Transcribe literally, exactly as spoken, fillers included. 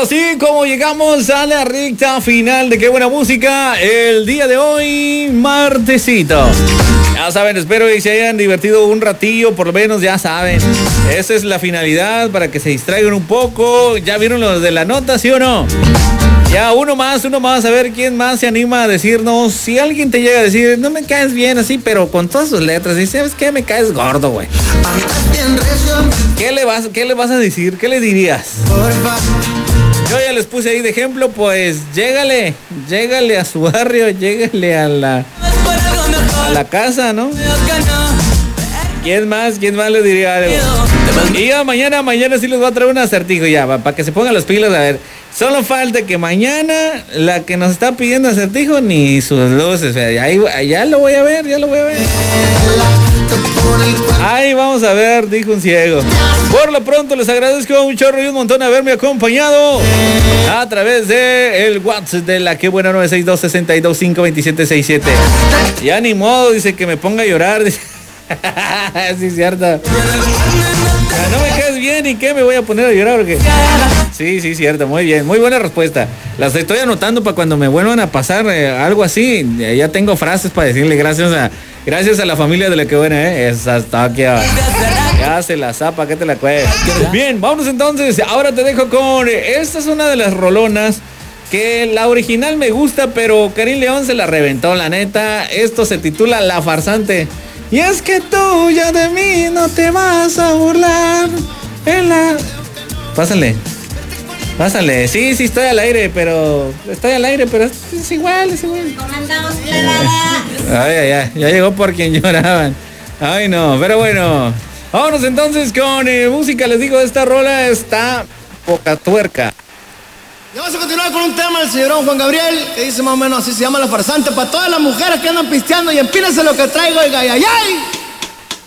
así como llegamos a la recta final de Qué Buena Música el día de hoy, martesito. Ya saben, espero que se hayan divertido un ratillo, por lo menos ya saben. Esa es la finalidad, para que se distraigan un poco. ¿Ya vieron los de la nota, sí o no? Ya, uno más, uno más, a ver quién más se anima a decirnos. Si alguien te llega a decir, no me caes bien así, pero con todas sus letras, y ¿sabes qué? Me caes gordo, güey. ¿Qué le vas, qué le vas a decir? ¿Qué le dirías? Yo ya les puse ahí de ejemplo, pues llégale, llégale a su barrio, llégale a la, a la casa, ¿no? ¿Quién más? ¿Quién más le diría algo? Y ya mañana, mañana sí les voy a traer un acertijo ya, para que se pongan las pilas, a ver. Solo falta que mañana la que nos está pidiendo acertijo ni sus luces, ahí, ya lo voy a ver, ya lo voy a ver. Ahí vamos a ver, dijo un ciego. Por lo pronto les agradezco un chorro y un montón haberme acompañado a través de el WhatsApp de la Qué Buena nueve seis dos, seis dos cinco, dos siete seis siete. Ya ni modo, dice que me ponga a llorar. Dice. Sí, es cierto. Ya no me caes bien y qué me voy a poner a llorar porque. Sí, sí, cierto, muy bien, muy buena respuesta. Las estoy anotando para cuando me vuelvan a pasar eh, algo así. Ya tengo frases para decirle gracias a gracias a la familia de la Qué Buena, eh. Esa está aquí. Ya se la zapa, que te la cueves. Bien, vámonos entonces. Ahora te dejo con. Esta es una de las rolonas que la original me gusta, pero Karim León se la reventó, la neta. Esto se titula La Farsante. Y es que tú ya de mí no te vas a burlar. En la. Pásale. Pásale, sí, sí estoy al aire, pero estoy al aire, pero es, es igual, es igual. Comandamos la Ay, ay, ay, ya llegó por quien lloraban. Ay, no, pero bueno. Vámonos entonces con eh, música, les digo, esta rola está poca tuerca. Y vamos a continuar con un tema del señor Juan Gabriel, que dice más o menos así, se llama La Farsante, para todas las mujeres que andan pisteando y empínense lo que traigo, oiga, ay, ay, ay.